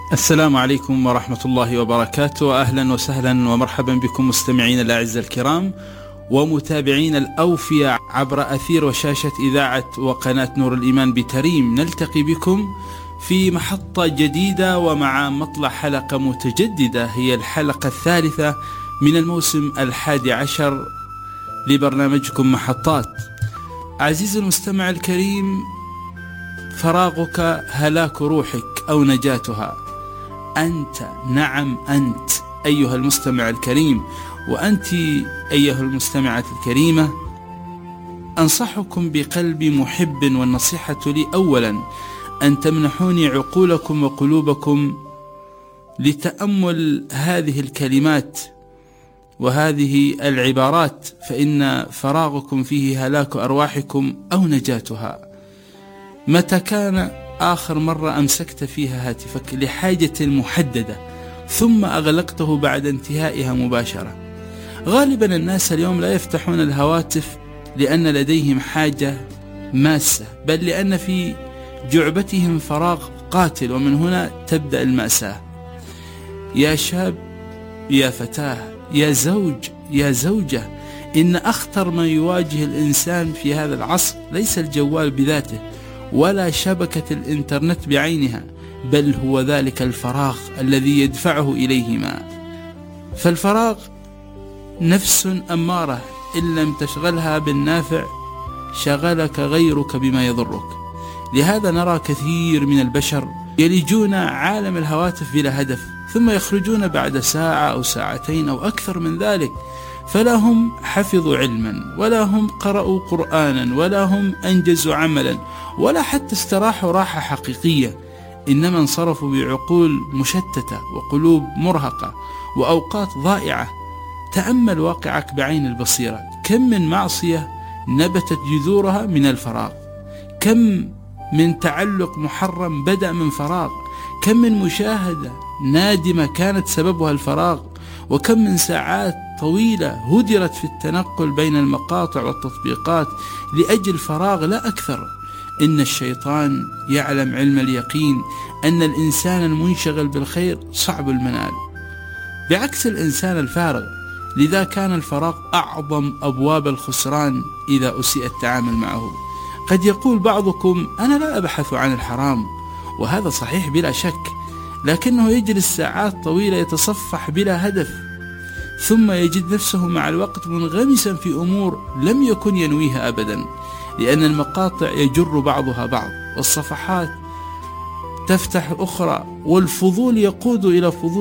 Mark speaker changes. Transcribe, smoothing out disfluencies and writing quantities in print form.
Speaker 1: السلام عليكم ورحمة الله وبركاته. أهلا وسهلا ومرحبا بكم مستمعين الأعزاء الكرام ومتابعين الأوفياء عبر أثير وشاشة إذاعة وقناة نور الإيمان بتريم. نلتقي بكم في محطة جديدة ومع مطلع حلقة متجددة، هي الحلقة الثالثة من الموسم 11 لبرنامجكم محطات. عزيزي المستمع الكريم، فراغك هلاك روحك أو نجاتها. أنت، نعم أنت أيها المستمع الكريم، وأنت أيها المستمعة الكريمة. أنصحكم بقلب محب، والنصيحة لي أولا أن تمنحوني عقولكم وقلوبكم لتأمل هذه الكلمات وهذه العبارات، فإن فراغكم فيه هلاك أرواحكم أو نجاتها. متى كان آخر مرة أمسكت فيها هاتفك لحاجة محددة ثم أغلقته بعد انتهائها مباشرة؟ غالبا الناس اليوم لا يفتحون الهواتف لأن لديهم حاجة ماسة، بل لأن في جعبتهم فراغ قاتل، ومن هنا تبدأ المأساة. يا شاب، يا فتاة، يا زوج، يا زوجة، إن أخطر ما يواجه الإنسان في هذا العصر ليس الجوال بذاته ولا شبكة الإنترنت بعينها، بل هو ذلك الفراغ الذي يدفعه إليهما. فالفراغ نفس أمارة، إن لم تشغلها بالنافع شغلك غيرك بما يضرك. لهذا نرى كثير من البشر يلجون عالم الهواتف بلا هدف، ثم يخرجون بعد ساعة أو ساعتين أو أكثر من ذلك، فلا هم حفظوا علما، ولا هم قرأوا قرآنا، ولا هم أنجزوا عملا، ولا حتى استراحوا راحة حقيقية، إنما انصرفوا بعقول مشتتة وقلوب مرهقة وأوقات ضائعة. تأمل واقعك بعين البصيرة، كم من معصية نبتت جذورها من الفراغ، كم من تعلق محرم بدأ من فراغ، كم من مشاهدة نادمة كانت سببها الفراغ، وكم من ساعات طويلة هدرت في التنقل بين المقاطع والتطبيقات لأجل فراغ لا أكثر. إن الشيطان يعلم علم اليقين أن الإنسان المنشغل بالخير صعب المنال، بعكس الإنسان الفارغ. لذا كان الفراغ أعظم أبواب الخسران إذا أسيء التعامل معه. قد يقول بعضكم: أنا لا أبحث عن الحرام، وهذا صحيح بلا شك، لكنه يجلس ساعات طويلة يتصفح بلا هدف، ثم يجد نفسه مع الوقت منغمسا في أمور لم يكن ينويها أبدا، لأن المقاطع يجر بعضها بعض، والصفحات تفتح أخرى، والفضول يقود إلى فضول.